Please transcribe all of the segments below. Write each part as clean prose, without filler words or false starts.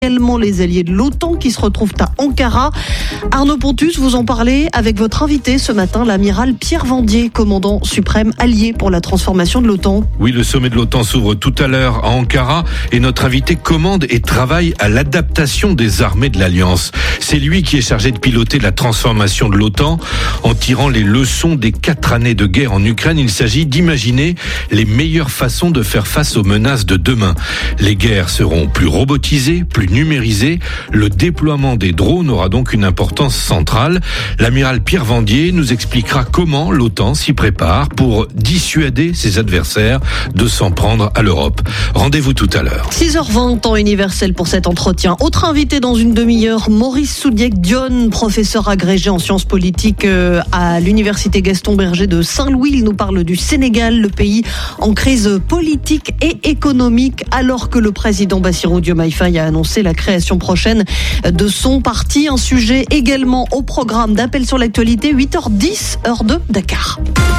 Également les alliés de l'OTAN qui se retrouvent à Ankara. Arnaud Pontus, vous en parlez avec votre invité ce matin, l'amiral Pierre Vendier, commandant suprême allié pour la transformation de l'OTAN. Oui, le sommet de l'OTAN s'ouvre tout à l'heure à Ankara et notre invité commande et travaille à l'adaptation des armées de l'Alliance. C'est lui qui est chargé de piloter la transformation de l'OTAN en tirant les leçons des 4 années de guerre en Ukraine. Il s'agit d'imaginer les meilleures façons de faire face aux menaces de demain. Les guerres seront plus robotisées, plus numérisé. Le déploiement des drones aura donc une importance centrale. L'amiral Pierre Vendier nous expliquera comment l'OTAN s'y prépare pour dissuader ses adversaires de s'en prendre à l'Europe. Rendez-vous tout à l'heure. 6h20, temps universel pour cet entretien. Autre invité dans une demi-heure, Maurice Soudiek-Dione, professeur agrégé en sciences politiques à l'université Gaston Berger de Saint-Louis. Il nous parle du Sénégal, le pays en crise politique et économique, alors que le président Bassirou Diomaye Faye a annoncé la création prochaine de son parti. Un sujet également au programme d'Appel sur l'actualité, 8h10, heure de Dakar.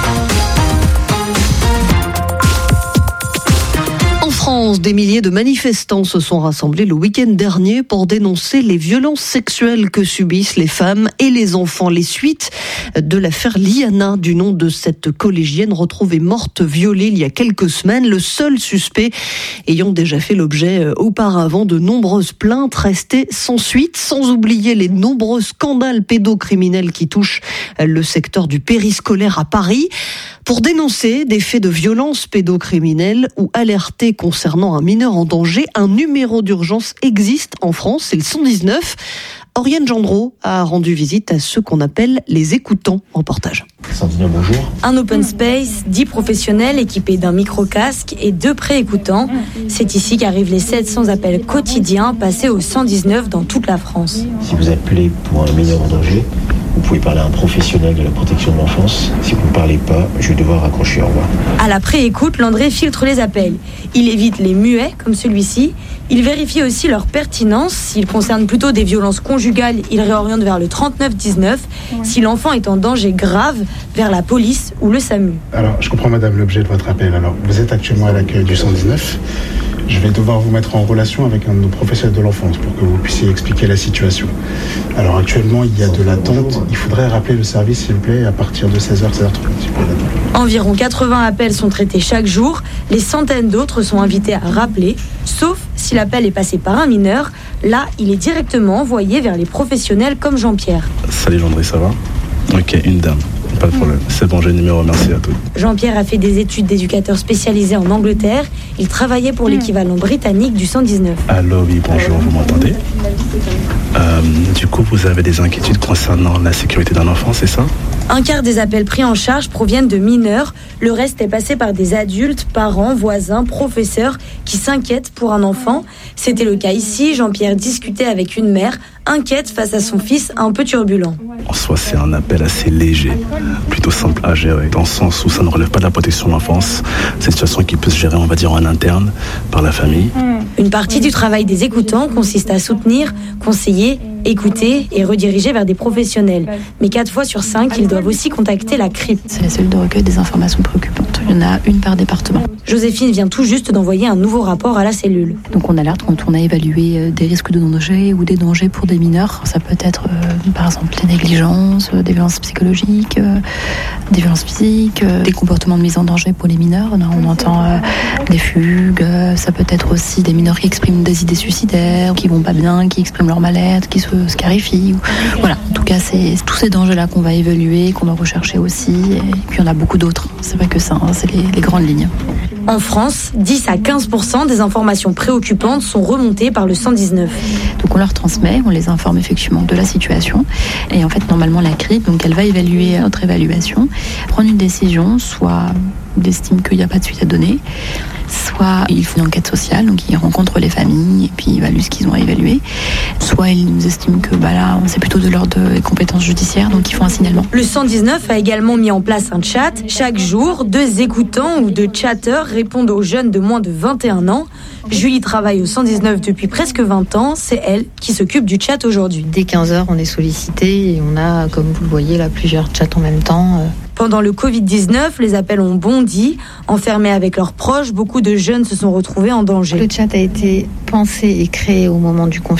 En France, des milliers de manifestants se sont rassemblés le week-end dernier pour dénoncer les violences sexuelles que subissent les femmes et les enfants. Les suites de l'affaire Liana, du nom de cette collégienne retrouvée morte violée il y a quelques semaines, le seul suspect ayant déjà fait l'objet auparavant de nombreuses plaintes restées sans suite, sans oublier les nombreux scandales pédocriminels qui touchent le secteur du périscolaire à Paris. Pour dénoncer des faits de violence pédocriminelle ou alerter concernant un mineur en danger, un numéro d'urgence existe en France, c'est le 119. Oriane Gendreau a rendu visite à ceux qu'on appelle les écoutants. Reportage. Sandrine, bonjour. Un open space, 10 professionnels équipés d'un micro-casque et 2 pré-écoutants. C'est ici qu'arrivent les 700 appels quotidiens passés au 119 dans toute la France. Si vous appelez pour un mineur en danger, vous pouvez parler à un professionnel de la protection de l'enfance. Si vous ne parlez pas, je vais devoir raccrocher. Au revoir. À la pré-écoute, Landré filtre les appels. Il évite les muets, comme celui-ci. Il vérifie aussi leur pertinence. S'ils concernent plutôt des violences conjugales, il réoriente vers le 3919. Si l'enfant est en danger grave, vers la police ou le SAMU. Alors, je comprends, madame, l'objet de votre appel. Alors, vous êtes actuellement à l'accueil du 119. Je vais devoir vous mettre en relation avec un de nos professionnels de l'enfance pour que vous puissiez expliquer la situation. Alors actuellement, il y a de l'attente. Il faudrait rappeler le service, s'il vous plaît, à partir de 16h, 16h30, s'il vous plaît. Environ 80 appels sont traités chaque jour. Les centaines d'autres sont invités à rappeler, sauf si l'appel est passé par un mineur. Là, il est directement envoyé vers les professionnels comme Jean-Pierre. Salut Jean-André, ça va ? Ok, une dame. Pas de problème. C'est bon, j'ai le numéro, merci à tous. Jean-Pierre a fait des études d'éducateur spécialisé en Angleterre. Il travaillait pour l'équivalent britannique du 119. Allô, oui, bonjour, vous m'entendez ? Du coup, vous avez des inquiétudes concernant la sécurité d'un enfant, c'est ça ? Un quart des appels pris en charge proviennent de mineurs. Le reste est passé par des adultes, parents, voisins, professeurs qui s'inquiètent pour un enfant. C'était le cas ici. Jean-Pierre discutait avec une mère inquiète face à son fils un peu turbulent. En soi, c'est un appel assez léger, plutôt simple à gérer, dans le sens où ça ne relève pas de la protection de l'enfance. C'est une situation qui peut se gérer, on va dire, en interne, par la famille. Une partie du travail des écoutants consiste à soutenir, conseiller, écouter et rediriger vers des professionnels. Mais 4 fois sur 5, ils doivent aussi contacter la CRIP. C'est la cellule de recueil des informations préoccupantes. Il y en a une par département. Joséphine vient tout juste d'envoyer un nouveau rapport à la cellule. Donc on alerte quand on a évalué des risques de danger ou des dangers pour des mineurs. Ça peut être par exemple des négligences, des violences psychologiques, des violences physiques, des comportements de mise en danger pour les mineurs. On entend des fugues, ça peut être aussi des mineurs qui expriment des idées suicidaires, qui vont pas bien, qui expriment leur mal-être, qui se scarifient. Voilà, en tout cas c'est tous ces dangers-là qu'on va évaluer, qu'on va rechercher aussi. Et puis il y en a beaucoup d'autres. C'est vrai que ça, c'est les grandes lignes. En France, 10 à 15% des informations préoccupantes sont remontées par le 119. Donc on leur transmet, on les informe effectivement de la situation. Et en fait, normalement, la CRIP, donc elle va évaluer notre évaluation, prendre une décision, soit il estime qu'il n'y a pas de suite à donner, soit il fait une enquête sociale, donc il rencontre les familles et puis il évalue ce qu'ils ont à évaluer, soit il nous estime que là, c'est plutôt de l'ordre des compétences judiciaires, donc ils font un signalement. Le 119 a également mis en place un chat. Chaque jour, 2 écoutants ou 2 chatteurs répondent aux jeunes de moins de 21 ans. Julie travaille au 119 depuis presque 20 ans. C'est elle qui s'occupe du chat aujourd'hui. Dès 15h, on est sollicité et on a, comme vous le voyez là, plusieurs chats en même temps. Pendant le Covid-19, les appels ont bondi. Enfermés avec leurs proches, beaucoup de jeunes se sont retrouvés en danger. Le chat a été pensé et créé au moment du confinement.